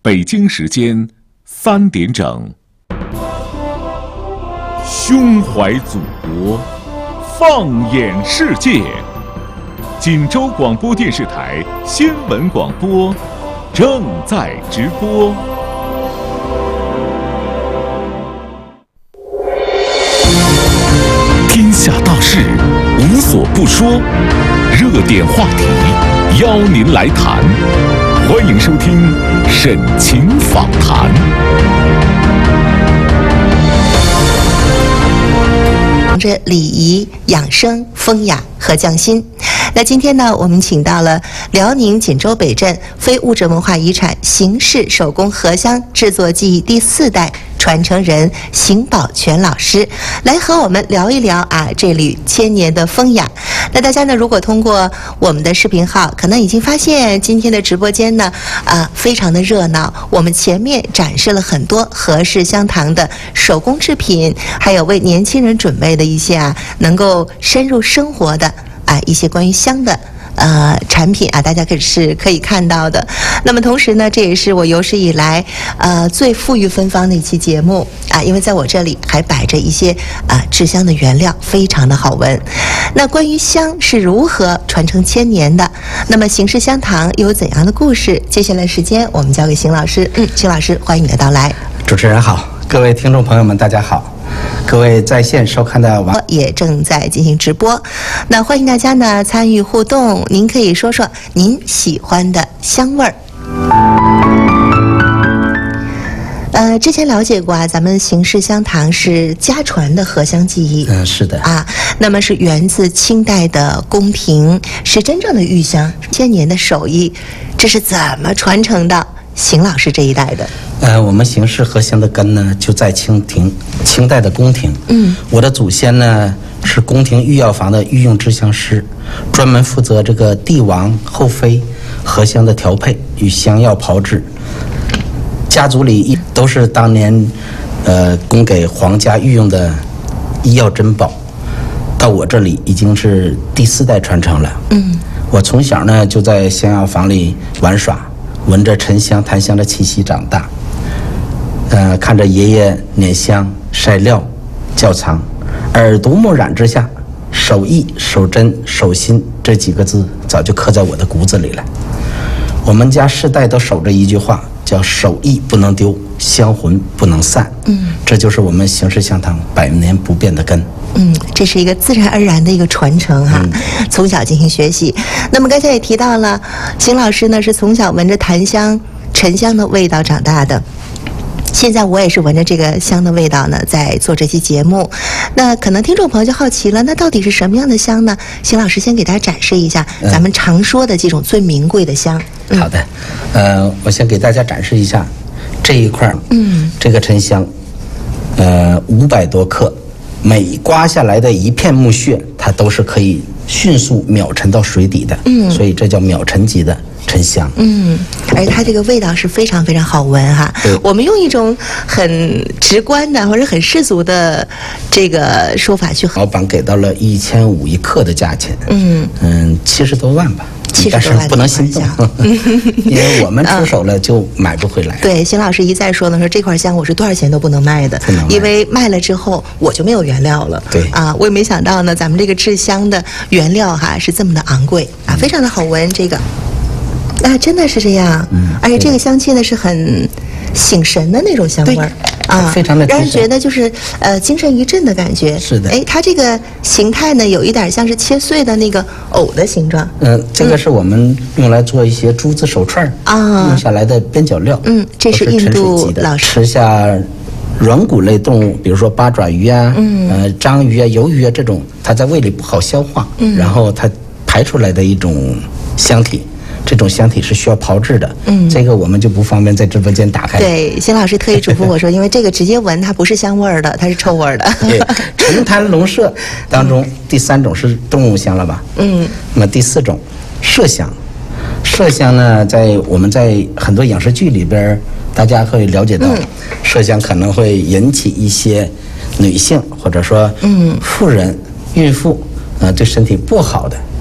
北京时间3点整。胸怀祖国，放眼世界。锦州广播电视台新闻广播正在直播。天下大事无所不说，热点话题邀您来谈。欢迎收听沈晴访谈。 着礼仪、养生、风雅和匠心。那今天呢，我们请到了辽宁锦州北镇非物质文化遗产邢氏手工荷香制作技艺第4代传承人邢宝全老师，来和我们聊一聊这缕千年的风雅。那大家呢，如果通过我们的视频号，可能已经发现今天的直播间呢，非常的热闹。我们前面展示了很多荷氏香堂的手工制品，还有为年轻人准备的一些能够深入生活的一些关于香的产品大家可以看到的。那么同时呢，这也是我有史以来最富裕芬芳的一期节目因为在我这里还摆着一些制香的原料，非常的好闻。那关于香是如何传承千年的，那么邢氏香堂又有怎样的故事？接下来时间我们交给邢老师。邢老师，欢迎你的到来。 主持人好，各位听众朋友们大家好，各位在线收看的网也正在进行直播，那欢迎大家呢参与互动，您可以说说您喜欢的香味儿。之前了解过咱们邢氏香堂是家传的荷香技艺。 是的那么是源自清代的宫廷，是真正的玉香，千年的手艺，这是怎么传承到邢老师这一代的？ 我们邢氏荷香的根呢就在清代的宫廷。我的祖先呢是宫廷御药房的御用制香师，专门负责这个帝王后妃荷香的调配与香药炮制。家族里都是当年供给皇家御用的医药珍宝，到我这里已经是第4代传承了。我从小呢就在香药房里玩耍，闻着沉香檀香的气息长大，看着爷爷碾香晒料窖藏，耳濡目染之下，手艺手真手心这几个字早就刻在我的骨子里了。我们家世代都守着一句话，叫手艺不能丢，香魂不能散。这就是我们邢氏香堂100年不变的根。 这是一个自然而然的一个传承从小进行学习。那么刚才也提到了，邢老师呢是从小闻着檀香沉香的味道长大的。现在我也是闻着这个香的味道呢，在做这期节目。那可能听众朋友就好奇了，那到底是什么样的香呢？邢老师先给大家展示一下咱们常说的这种最名贵的香。 好的，我先给大家展示一下这一块。这个沉香，500多克，每刮下来的一片木屑，它都是可以迅速秒沉到水底的。所以这叫秒沉级的沉香。 而它这个味道是非常非常好闻我们用一种很直观的或者很世俗的这个说法去。 老板给到了1500一克的价钱。70多万吧。但是不能心动，因为我们出手了就买不回来。 对，邢老师一再说呢，说这块香我是多少钱都不能卖的，因为卖了之后我就没有原料了。 对我也没想到呢，咱们这个制香的原料是这么的昂贵非常的好闻。这个真的是这样。而且这个香气呢是很醒神的那种香味儿非常的让人觉得就是精神一振的感觉。 是的。 它这个形态呢有一点像是切碎的那个藕的形状。 这个是我们用来做一些珠子手串用下来的边角料。 这是印度老师吃下软骨类动物，比如说八爪鱼章鱼鱿鱼这种，它在胃里不好消化，然后它排出来的一种香体。这种香体是需要炮制的，这个我们就不方便在直播间打开。 对，邢老师特意嘱咐我说，因为这个直接闻它不是香味儿的，它是臭味儿的。 对，沉檀龙麝当中第3种是动物香了吧？那么第4种麝香，麝香呢，我们在很多影视剧里边，大家会了解到，麝香可能会引起一些女性或者说妇人、孕妇对身体不好的